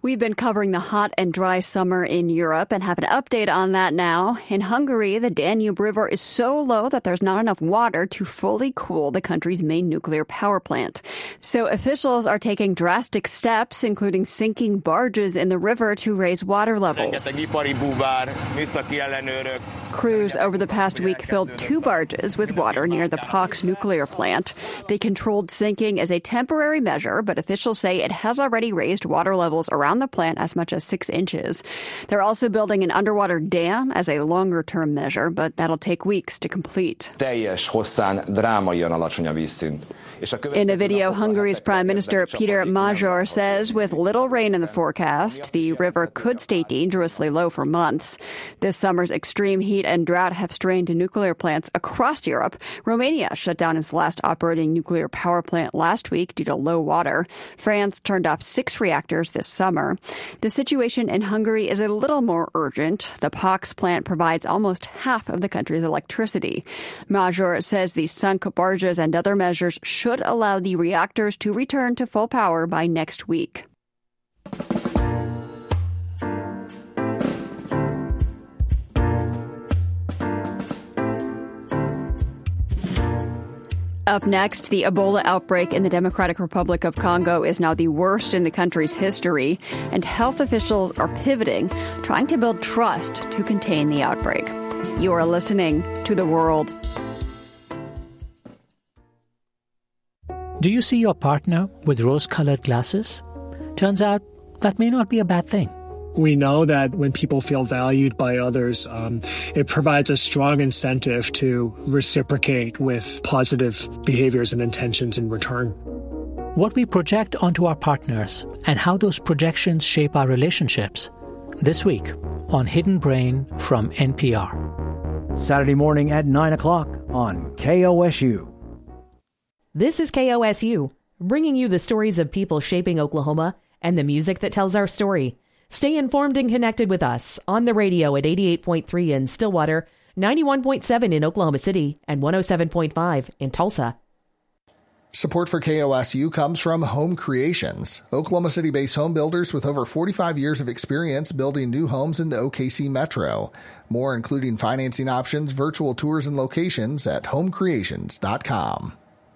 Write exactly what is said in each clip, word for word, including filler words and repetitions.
We've been covering the hot and dry summer in Europe and have an update on that now. In Hungary, the Danube River is so low that there's not enough water to fully cool the country's main nuclear power plant. So officials are taking drastic steps, including sinking barges in the river to raise water levels. Crews over the past week filled two barges with water near the Paks nuclear plant. They controlled sinking as a temporary measure, but officials say it has already raised water levels around the plant as much as six inches. They're also building an underwater dam as a longer-term measure, but that'll take weeks to complete. In a video, Hungary's Prime Minister Peter Major says with little rain in the forecast, the river could stay dangerously low for months. This summer's extreme heat and drought have strained nuclear plants across Europe. Romania shut down its last operating nuclear power plant last week due to low water. France turned off six reactors this summer. The situation in Hungary is a little more urgent. The Paks plant provides almost half of the country's electricity. Major says the sunk barges and other measures should allow the reactors to return to full power by next week. Up next, the Ebola outbreak in the Democratic Republic of Congo is now the worst in the country's history, and health officials are pivoting, trying to build trust to contain the outbreak. You are listening to The World. Do you see your partner with rose-colored glasses? Turns out that may not be a bad thing. We know that when people feel valued by others, um, it provides a strong incentive to reciprocate with positive behaviors and intentions in return. What we project onto our partners and how those projections shape our relationships. This week on Hidden Brain from N P R. Saturday morning at nine o'clock on K O S U. This is K O S U, bringing you the stories of people shaping Oklahoma and the music that tells our story. Stay informed and connected with us on the radio at eighty-eight point three in Stillwater, ninety-one point seven in Oklahoma City, and one oh seven point five in Tulsa. Support for K O S U comes from Home Creations, Oklahoma City-based home builders with over forty-five years of experience building new homes in the O K C metro. More, including financing options, virtual tours, and locations at home creations dot com.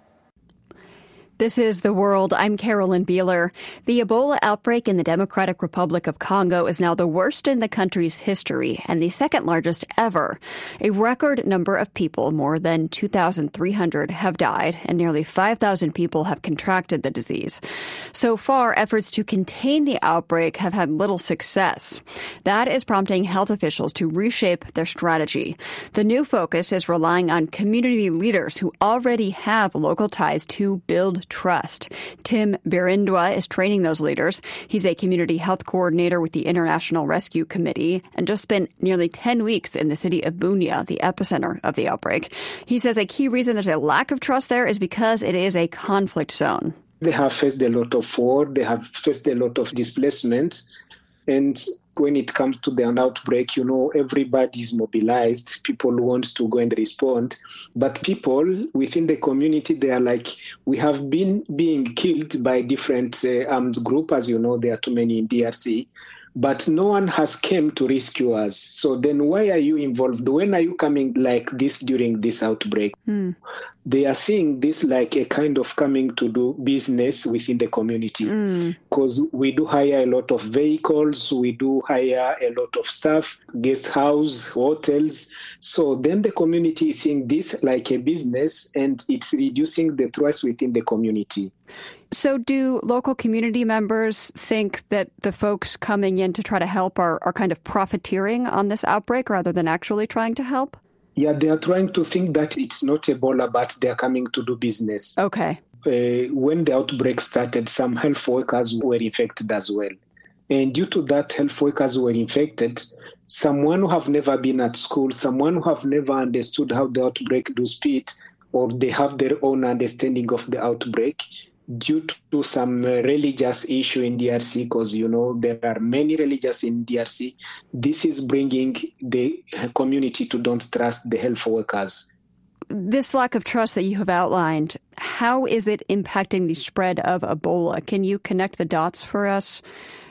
This is The World. I'm Carolyn Beeler. The Ebola outbreak in the Democratic Republic of Congo is now the worst in the country's history and the second largest ever. A record number of people, more than two thousand three hundred, have died, and nearly five thousand people have contracted the disease. So far, efforts to contain the outbreak have had little success. That is prompting health officials to reshape their strategy. The new focus is relying on community leaders who already have local ties to build trust. Tim Birindwa is training those leaders. He's a community health coordinator with the International Rescue Committee and just spent nearly ten weeks in the city of Bunia, the epicenter of the outbreak. He says a key reason there's a lack of trust there is because it is a conflict zone. They have faced a lot of war. They have faced a lot of displacements. And when it comes to the outbreak, you know, everybody is mobilized. People want to go and respond. But people within the community, they are like, we have been being killed by different uh, armed groups. As you know, there are too many in D R C. But no one has come to rescue us. So then why are you involved? When are you coming like this during this outbreak? Mm. They are seeing this like a kind of coming to do business within the community. Because mm. we do hire a lot of vehicles, we do hire a lot of stuff, guest house, hotels. So then the community is seeing this like a business, and it's reducing the trust within the community. So do local community members think that the folks coming in to try to help are, are kind of profiteering on this outbreak rather than actually trying to help? Yeah, they are trying to think that it's not Ebola, but they are coming to do business. Okay. Uh, when the outbreak started, some health workers were infected as well. And due to that, health workers were infected. Someone who have never been at school, someone who have never understood how the outbreak do speed, or they have their own understanding of the outbreak, due to some uh, religious issue in D R C, because, you know, there are many religious in D R C, this is bringing the community to don't trust the health workers. This lack of trust that you have outlined, how is it impacting the spread of Ebola? Can you connect the dots for us?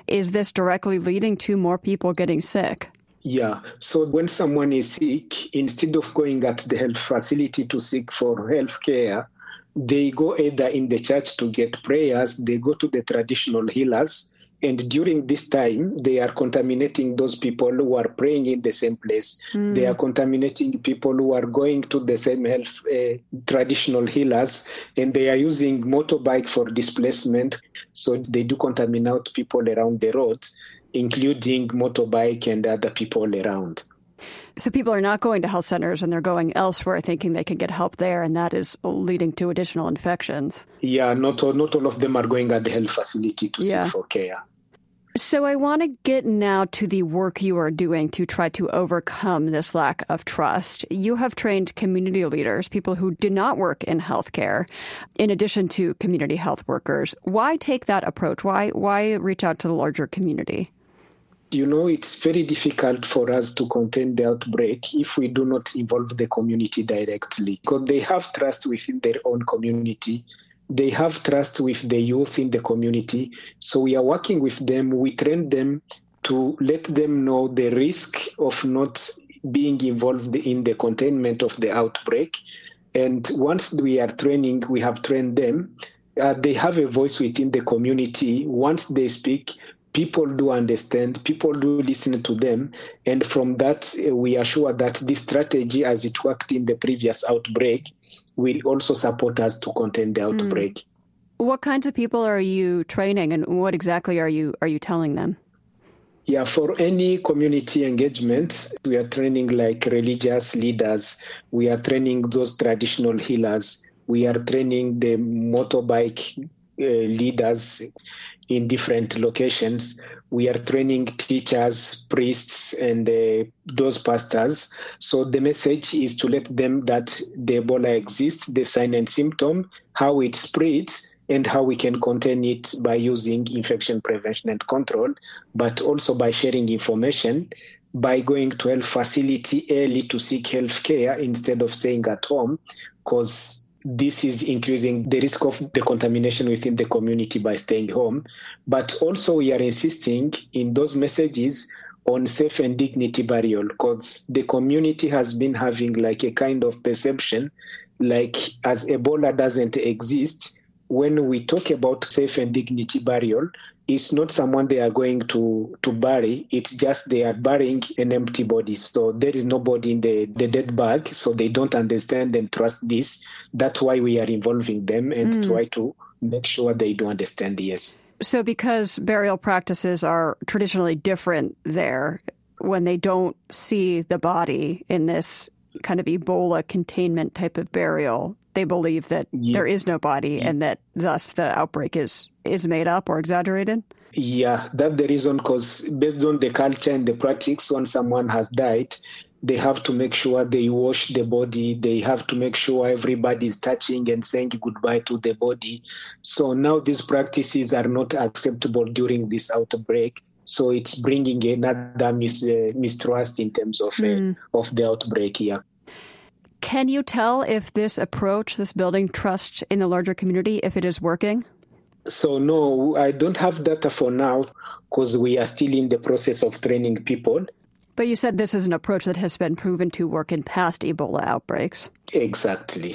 is this directly leading to more people getting sick? Yeah. So when someone is sick, instead of going at the health facility to seek for health care, they go either in the church to get prayers, they go to the traditional healers, and during this time, they are contaminating those people who are praying in the same place. Mm. They are contaminating people who are going to the same health uh, traditional healers, and they are using motorbike for displacement. So they do contaminate people around the roads, including motorbike and other people around. So people are not going to health centers and they're going elsewhere thinking they can get help there, and that is leading to additional infections. Yeah, not all, not all of them are going at the health facility to yeah. seek for care. So I want to get now to the work you are doing to try to overcome this lack of trust. You have trained community leaders, people who do not work in healthcare, in addition to community health workers. Why take that approach? Why, why reach out to the larger community? You know, it's very difficult for us to contain the outbreak if we do not involve the community directly, because they have trust within their own community. They have trust with the youth in the community. So we are working with them. We train them to let them know the risk of not being involved in the containment of the outbreak. And once we are training, we have trained them. Uh, they have a voice within the community. Once they speak, people do understand, people do listen to them. And from that, we are sure that this strategy, as it worked in the previous outbreak, will also support us to contain the outbreak. Mm. What kinds of people are you training, and what exactly are you are you telling them? Yeah, for any community engagement, we are training like religious leaders. We are training those traditional healers. We are training the motorbike uh, leaders in different locations. We are training teachers, priests, and uh, those pastors. So the message is to let them that the Ebola exists, the sign and symptom, how it spreads, and how we can contain it by using infection prevention and control, but also by sharing information, by going to health facility early to seek health care instead of staying at home, because this is increasing the risk of the contamination within the community by staying home. But also we are insisting in those messages on safe and dignity burial, because the community has been having like a kind of perception, like as Ebola doesn't exist, when we talk about safe and dignity burial, it's not someone they are going to, to bury. It's just they are burying an empty body. So there is nobody in the, the dead bag. So they don't understand and trust this. That's why we are involving them and mm. try to make sure they do understand, yes. So because burial practices are traditionally different there, when they don't see the body in this kind of Ebola containment type of burial, they believe that yeah. there is no body yeah. and that thus the outbreak is, is made up or exaggerated? Yeah, that's the reason, because based on the culture and the practice, when someone has died, they have to make sure they wash the body. They have to make sure everybody is touching and saying goodbye to the body. So now these practices are not acceptable during this outbreak. So it's bringing another mis- uh, mistrust in terms of, mm. uh, of the outbreak here. Can you tell if this approach, this building trust in the larger community, if it is working? So no, I don't have data for now because we are still in the process of training people. But you said this is an approach that has been proven to work in past Ebola outbreaks. Exactly.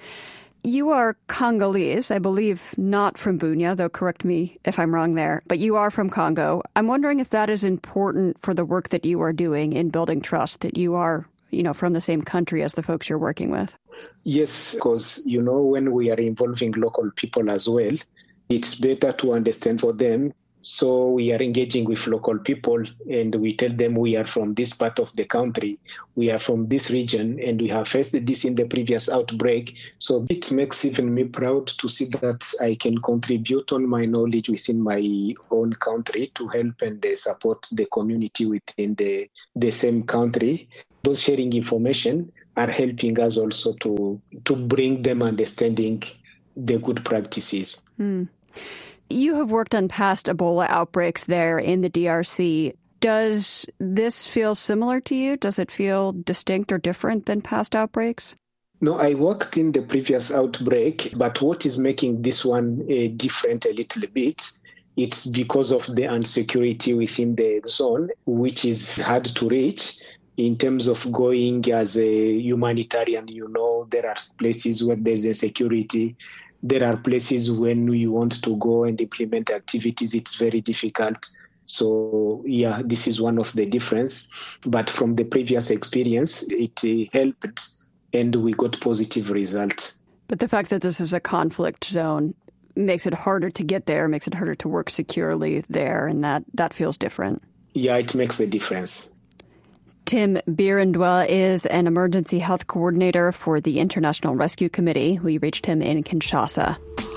You are Congolese, I believe not from Bunia, though correct me if I'm wrong there, but you are from Congo. I'm wondering if that is important for the work that you are doing in building trust, that you are, you know, from the same country as the folks you're working with. Yes, because, you know, when we are involving local people as well, it's better to understand for them. So we are engaging with local people and we tell them we are from this part of the country, we are from this region, and we have faced this in the previous outbreak. So it makes even me proud to see that I can contribute on my knowledge within my own country to help and support the community within the, the same country. Those sharing information are helping us also to, to bring them understanding the good practices. Mm. You have worked on past Ebola outbreaks there in the D R C. Does this feel similar to you? Does it feel distinct or different than past outbreaks? No, I worked in the previous outbreak, but what is making this one uh, different a little bit It's because of the insecurity within the zone, which is hard to reach. In terms of going as a humanitarian, you know, there are places where there's insecurity. There are places when you want to go and implement activities, it's very difficult. So, yeah, this is one of the difference. But from the previous experience, it uh, helped and we got positive results. But the fact that this is a conflict zone makes it harder to get there, makes it harder to work securely there, and that, that feels different. Yeah, it makes a difference. Tim Birindwa is an emergency health coordinator for the International Rescue Committee. We reached him in Kinshasa.